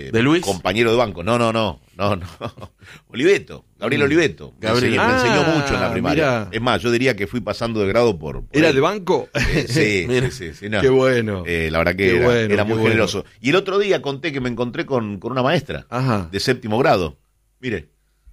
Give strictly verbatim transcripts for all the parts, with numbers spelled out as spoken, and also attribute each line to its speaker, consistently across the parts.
Speaker 1: ¿De Luis?
Speaker 2: Compañero de banco. No, no, no. no, no. Oliveto. Gabriel Oliveto.
Speaker 1: Gabriel.
Speaker 2: Me enseñó, me enseñó
Speaker 3: Ah,
Speaker 2: mucho en la primaria.
Speaker 3: mirá.
Speaker 2: Es más, yo diría que fui pasando de grado por... por
Speaker 3: ¿Era
Speaker 2: él.
Speaker 3: de banco?
Speaker 2: Eh, sí,
Speaker 1: Mira.
Speaker 2: sí, sí, sí, no.
Speaker 3: Qué bueno.
Speaker 2: Eh, la verdad que
Speaker 3: Qué
Speaker 2: era,
Speaker 3: bueno,
Speaker 2: era
Speaker 3: qué
Speaker 2: muy
Speaker 3: bueno.
Speaker 2: generoso. Y el otro día conté que me encontré con, con una maestra
Speaker 3: Ajá.
Speaker 2: de séptimo grado. Mire,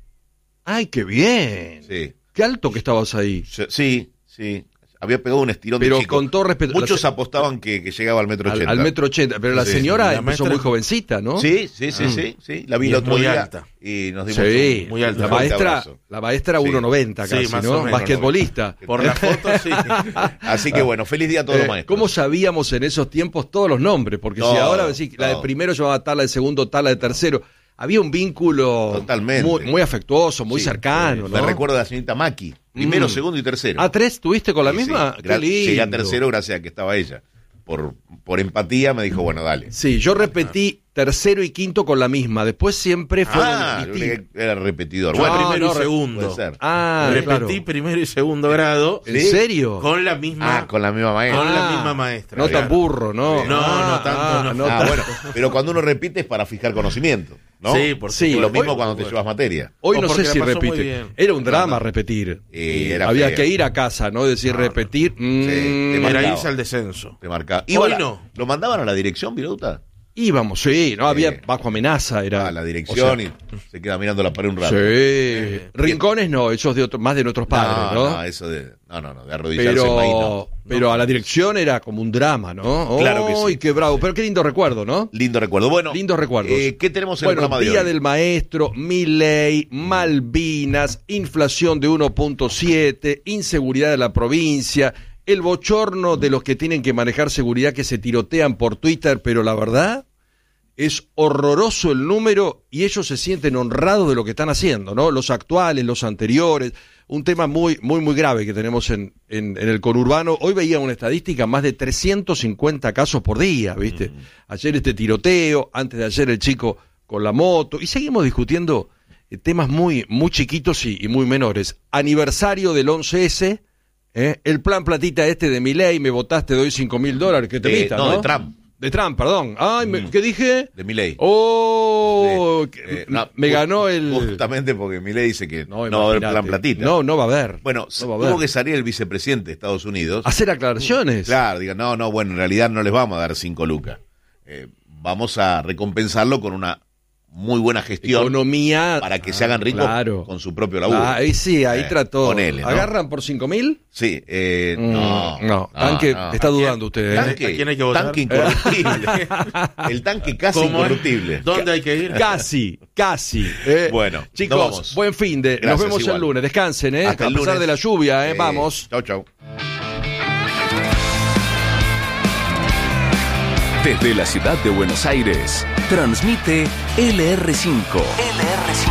Speaker 3: Ay, qué bien.
Speaker 2: sí.
Speaker 3: Qué alto que estabas ahí.
Speaker 2: Sí, sí. Había pegado un estirón
Speaker 3: Pero
Speaker 2: de chico.
Speaker 3: con todo respeto,
Speaker 2: Muchos
Speaker 3: la-
Speaker 2: apostaban que, que llegaba al metro
Speaker 3: Al,
Speaker 2: ochenta.
Speaker 3: al metro ochenta. Pero la
Speaker 2: Sí,
Speaker 3: señora
Speaker 1: la
Speaker 3: empezó
Speaker 1: maestra-
Speaker 3: muy jovencita, ¿no?
Speaker 2: Sí, sí, sí,
Speaker 3: Ah.
Speaker 2: sí, sí. La vi
Speaker 1: Y
Speaker 2: el
Speaker 1: es
Speaker 2: otro
Speaker 1: muy
Speaker 2: día
Speaker 1: alta.
Speaker 2: y nos dimos
Speaker 3: Sí,
Speaker 2: un,
Speaker 1: muy alta.
Speaker 2: un
Speaker 3: la
Speaker 2: fuerte
Speaker 3: maestra,
Speaker 2: abrazo.
Speaker 3: la maestra
Speaker 2: Sí.
Speaker 3: uno noventa
Speaker 1: Sí,
Speaker 3: casi,
Speaker 1: más o
Speaker 3: ¿no?
Speaker 1: menos.
Speaker 3: Basquetbolista.
Speaker 1: Por la foto, sí.
Speaker 2: Así que bueno, feliz día a todos
Speaker 3: Eh,
Speaker 2: los maestros.
Speaker 3: ¿Cómo sabíamos en esos tiempos todos los nombres? Porque si
Speaker 2: Todo,
Speaker 3: ahora decís, la de
Speaker 2: todo.
Speaker 3: primero llamaba tal, la de segundo tal, la de tercero. Había un vínculo
Speaker 2: Totalmente.
Speaker 3: muy, muy afectuoso, muy
Speaker 2: Sí,
Speaker 3: cercano,
Speaker 2: sí.
Speaker 3: ¿no?
Speaker 2: Me recuerdo de la señorita Maki. Primero,
Speaker 3: Mm.
Speaker 2: segundo y tercero.
Speaker 3: ¿A tres tuviste con la
Speaker 2: Sí,
Speaker 3: misma?
Speaker 2: sí.
Speaker 3: Qué
Speaker 2: Gra-
Speaker 3: lindo.
Speaker 2: Llegué a tercero gracias a que estaba ella. Por, por empatía me dijo, bueno, dale.
Speaker 3: Sí, yo repetí tercero y quinto con la misma. Después siempre fue
Speaker 2: Ah, yo
Speaker 3: distinto.
Speaker 2: creí que era repetidor.
Speaker 1: Yo
Speaker 2: Bueno,
Speaker 1: primero
Speaker 3: no,
Speaker 1: y
Speaker 3: re-
Speaker 1: segundo.
Speaker 2: puede ser.
Speaker 3: Ah,
Speaker 1: Repetí
Speaker 3: claro.
Speaker 1: primero y segundo grado.
Speaker 3: ¿En
Speaker 2: ¿Sí?
Speaker 3: serio?
Speaker 1: Con la misma.
Speaker 2: Ah, con la misma maestra.
Speaker 1: Con la
Speaker 3: Ah,
Speaker 1: misma maestra.
Speaker 3: No tan
Speaker 1: claro.
Speaker 3: burro, ¿no?
Speaker 1: No,
Speaker 3: Ah,
Speaker 1: no tanto,
Speaker 3: ah,
Speaker 1: no.
Speaker 2: Ah,
Speaker 3: tan-
Speaker 2: bueno, pero cuando uno repite es para fijar conocimiento, ¿no?
Speaker 1: Sí, por
Speaker 3: Sí,
Speaker 2: Y lo
Speaker 1: supuesto.
Speaker 2: mismo cuando te llevas materia.
Speaker 3: Hoy
Speaker 1: O
Speaker 3: no
Speaker 1: porque
Speaker 3: sé
Speaker 1: la
Speaker 3: si
Speaker 1: pasó muy
Speaker 3: repite.
Speaker 1: bien.
Speaker 3: Era un drama
Speaker 2: No, no.
Speaker 3: repetir.
Speaker 2: Eh, era
Speaker 3: Había
Speaker 2: feo.
Speaker 3: que ir a casa, ¿no? Decir
Speaker 1: No, no.
Speaker 3: repetir. mm,
Speaker 2: te
Speaker 1: Era
Speaker 2: marcaba.
Speaker 1: irse al descenso.
Speaker 2: Te marcaba.
Speaker 1: Hoy
Speaker 2: Iba a la-
Speaker 1: no.
Speaker 2: ¿Lo mandaban a la dirección, Viruta?
Speaker 3: Íbamos, sí, no había
Speaker 2: Eh,
Speaker 3: bajo amenaza, era.
Speaker 2: A la dirección
Speaker 3: o sea,
Speaker 2: y se queda mirando la pared un
Speaker 3: sí.
Speaker 2: rato.
Speaker 3: Rincones no, esos de otro, más de nuestros padres, ¿no?
Speaker 2: no, eso de. No, no, no, de arrodillarse en maíz,
Speaker 3: pero
Speaker 2: no.
Speaker 3: pero a la dirección era como un drama, ¿no?
Speaker 2: Claro que sí.
Speaker 3: ¡Ay, qué bravo! Pero qué lindo recuerdo, ¿no?
Speaker 2: Lindo recuerdo. Bueno,
Speaker 3: Lindos recuerdos.
Speaker 2: eh, ¿qué tenemos en
Speaker 3: Bueno,
Speaker 2: el programa de
Speaker 3: Día
Speaker 2: hoy?
Speaker 3: del Maestro, Milei, Malvinas, inflación de uno punto siete, inseguridad de la provincia, el bochorno de los que tienen que manejar seguridad que se tirotean por Twitter, pero la verdad es horroroso el número y ellos se sienten honrados de lo que están haciendo, ¿no? Los actuales, los anteriores, un tema muy, muy, muy grave que tenemos en, en, en el conurbano. Hoy veía una estadística, más de trescientos cincuenta casos por día, ¿viste? Ayer este tiroteo, antes de ayer el chico con la moto, y seguimos discutiendo eh, temas muy, muy chiquitos y, y muy menores. Aniversario del once ese, ¿eh? El plan platita este de Milei, me votaste, doy cinco mil dólares, que te
Speaker 2: De-
Speaker 3: mita,
Speaker 2: no,
Speaker 3: ¿no?
Speaker 2: de Trump.
Speaker 3: De Trump, perdón. Ay, me- ¿qué dije?
Speaker 2: De Milei.
Speaker 3: Oh,
Speaker 2: De-
Speaker 3: que-
Speaker 2: eh, no,
Speaker 3: me
Speaker 2: ju-
Speaker 3: ganó el...
Speaker 2: Justamente porque Milei dice que no, va a haber
Speaker 3: imagínate.
Speaker 2: plan platita.
Speaker 3: No, no va a haber.
Speaker 2: Bueno,
Speaker 3: no va a
Speaker 2: tuvo
Speaker 3: haber.
Speaker 2: que salir el vicepresidente de Estados Unidos.
Speaker 3: Hacer aclaraciones.
Speaker 2: Claro, diga, no, no, bueno, en realidad no les vamos a dar cinco lucas. Eh, vamos a recompensarlo con una muy buena gestión
Speaker 3: Economía.
Speaker 2: para que se hagan ricos
Speaker 3: claro.
Speaker 2: con su propio laburo.
Speaker 3: Ah, ahí sí, ahí
Speaker 2: Eh,
Speaker 3: trató.
Speaker 2: ponele, ¿no?
Speaker 3: ¿Agarran por cinco mil?
Speaker 2: Sí, eh,
Speaker 3: Mm,
Speaker 2: no,
Speaker 3: no, tanque,
Speaker 2: no.
Speaker 3: está dudando usted, ¿eh?
Speaker 2: Tanque,
Speaker 1: ¿A quién hay que votar?
Speaker 2: tanque incorruptible. El tanque casi
Speaker 1: ¿Cómo es?
Speaker 2: incorruptible.
Speaker 1: ¿Dónde hay que ir?
Speaker 3: Casi, casi. eh.
Speaker 2: Bueno,
Speaker 3: chicos,
Speaker 2: nos vamos.
Speaker 3: buen fin de. Nos
Speaker 2: Gracias,
Speaker 3: vemos
Speaker 2: igual.
Speaker 3: el lunes. Descansen, ¿eh?
Speaker 2: Hasta
Speaker 3: a
Speaker 2: el
Speaker 3: pesar
Speaker 2: lunes.
Speaker 3: de la lluvia, ¿eh?
Speaker 2: Eh,
Speaker 3: Vamos.
Speaker 2: Chau, chau.
Speaker 4: Desde la ciudad de Buenos Aires, transmite L R cinco. L R cinco.